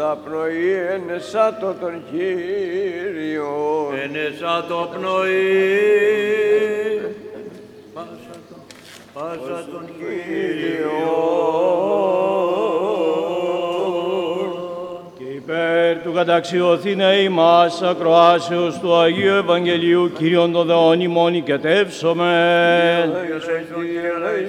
Τα πνοή ενεσάτω τον Κύριο. Ενεσάτω πνοή. Πάσα τον Κύριο. Και υπέρ του καταξιωθήνε ημάς ακροάσεως του Αγίου Ευαγγελίου Κύριον των Δεών ημών οικετεύσομεν.